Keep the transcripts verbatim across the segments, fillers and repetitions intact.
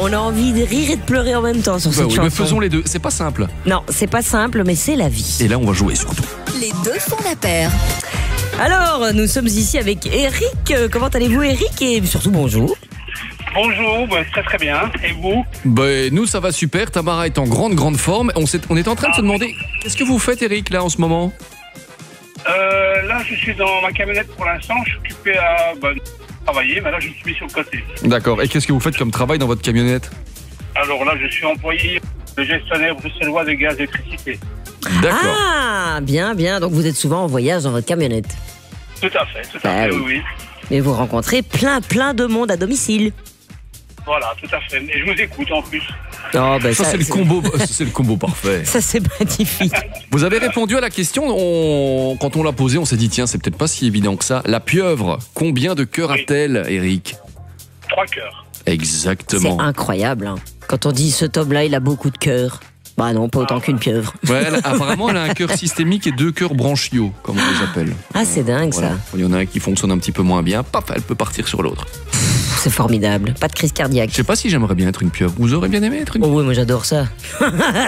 on a envie de rire et de pleurer en même temps sur Bah cette oui, chanson. mais faisons les deux. C'est pas simple. Non, c'est pas simple, mais c'est la vie. Et là, on va jouer surtout. Les deux font la paire. Alors, nous sommes ici avec Eric. Euh, Comment allez-vous, Eric? Et surtout, bonjour. Bonjour, bah, très très bien. Et vous? Ben, nous, ça va super. Tamara est en grande, grande forme. On, s'est- on est en train de se demander, qu'est-ce que vous faites, Eric, là, en ce moment? euh, Là, je suis dans ma camionnette pour l'instant. Je suis occupé à bah, travailler, mais là, je me suis mis sur le côté. D'accord. Et qu'est-ce que vous faites comme travail dans votre camionnette? Alors là, je suis employé de gestionnaire bruxellois de gaz et d'électricité. D'accord. Ah, bien, bien. Donc, vous êtes souvent en voyage dans votre camionnette. Tout à fait, tout à Ah fait, oui. oui, oui. Mais vous rencontrez plein, plein de monde à domicile. Voilà, tout à fait. Et je vous écoute en plus. Oh, ben Ça, c'est le combo, c'est le combo parfait. Ça, c'est magnifique. Vous avez répondu à la question. On- quand on l'a posée, on s'est dit, tiens, c'est peut-être pas si évident que ça. La pieuvre, combien de cœurs Oui. a-t-elle, Eric? Trois cœurs. C'est Exactement. incroyable. Hein. Quand on dit ce homme-là, il a beaucoup de cœur. Bah non, pas autant qu'une pieuvre. Ouais, elle- apparemment, elle a un cœur systémique et deux cœurs branchiaux, comme on les appelle. Ah, c'est dingue, Voilà. ça. Il y en a un qui fonctionne un petit peu moins bien, paf, elle peut partir sur l'autre. C'est formidable. Pas de crise cardiaque. Je sais pas si j'aimerais bien être une pieuvre. Vous aurez bien aimé être une Oh oui, moi j'adore ça. Oh,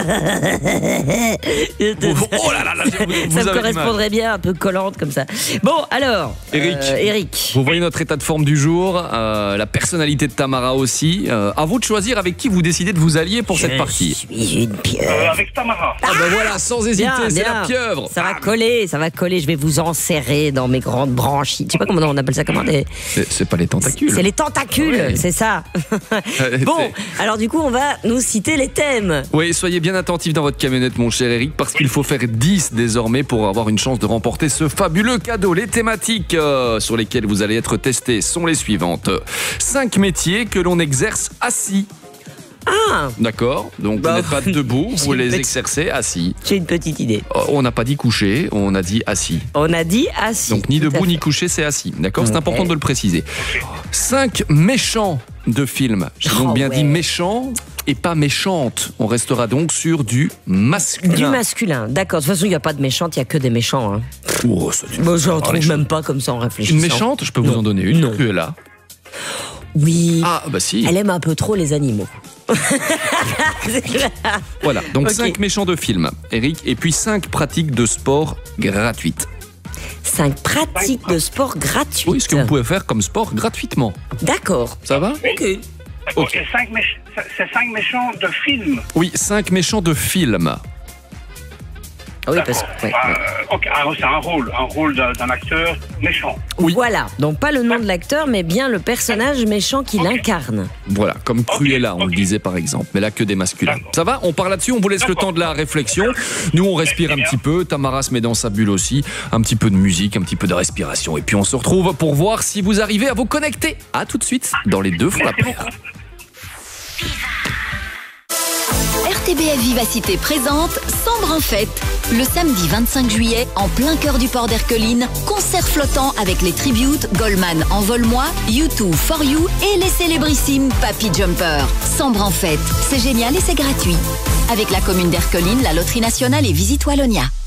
oh là là, là, vous, vous ça me avez correspondrait bien, un peu collante comme ça. Bon, alors, Eric. euh, Eric. Vous voyez notre état de forme du jour, euh, la personnalité de Tamara aussi. Euh, à vous de choisir avec qui vous décidez de vous allier pour cette Je partie. suis une pieuvre. Euh, avec Tamara. Ah ben voilà, sans hésiter, Bien, c'est bien. la pieuvre. Ça va coller, ça va coller. Je vais vous enserrer dans mes grandes branchies. Je sais pas comment on appelle ça, comment des... C'est c'est pas les tentacules. C'est les tentacules, Ouais. c'est ça. Bon, C'est- alors du coup, on va nous citer les thèmes. Oui, soyez bien attentifs dans votre camionnette, mon cher Eric, parce qu'il faut faire dix désormais pour avoir une chance de remporter ce fabuleux cadeau. Les thématiques euh, sur lesquelles vous allez être testés sont les suivantes. Cinq métiers que l'on exerce assis. Ah, D'accord? Donc Bah, vous n'êtes pas debout, j'ai vous une les petite- exercez assis. j'ai une petite idée. Euh, On n'a pas dit couché, on a dit assis. On a dit assis. Donc ni Tout à debout fait. ni couché, c'est assis. D'accord? C'est Ok. important de le préciser. Cinq méchants de films. J'ai donc Oh, bien ouais. dit méchant et pas méchante. On restera donc sur du masculin. Du masculin, d'accord. De toute façon, il n'y a pas de méchante, il n'y a que des méchants. Hein. Oh, ça dit- Moi, je n'en Ah, les trouve même pas comme ça en réfléchissant. Une méchante, je peux vous Non. en donner une. Non. Cruella. Oui, Ah, bah si. elle aime un peu trop les animaux. Voilà. Donc Ok. cinq méchants de films, Eric. Et puis cinq pratiques de sport gratuites. Cinq pratiques de sport gratuites. Oui, ce que vous pouvez faire comme sport gratuitement. D'accord. Ça va? Ok. Ok, cinq méch- c'est cinq méchants de films. Oui, cinq méchants de films. Ah oui, parce D'accord. que. ouais, Euh, ouais. ok, alors c'est un rôle, un rôle d'un d'un acteur méchant. Oui. Voilà. Donc, pas le nom de l'acteur, mais bien le personnage méchant qu'il Ok. incarne. Voilà, comme Cruella, on ok. le disait par exemple, mais là que des masculins. D'accord. Ça va? On part là-dessus, on vous laisse le D'accord. temps de la réflexion. Nous, on respire un bien. petit peu. Tamara se met dans sa bulle aussi. Un petit peu de musique, un petit peu de respiration. Et puis on se retrouve pour voir si vous arrivez à vous connecter. À tout de suite dans les deux font la Merci paire. beaucoup. R T B F Vivacité présente Sambre en fête. Le samedi vingt-cinq juillet, en plein cœur du port d'Erqueline, concert flottant avec les tributes Goldman Envole-moi, U deux For You et les célébrissimes Papy Jumper. Sambre en fête, c'est génial et c'est gratuit. Avec la commune d'Erqueline, la Loterie Nationale et Visite Wallonia.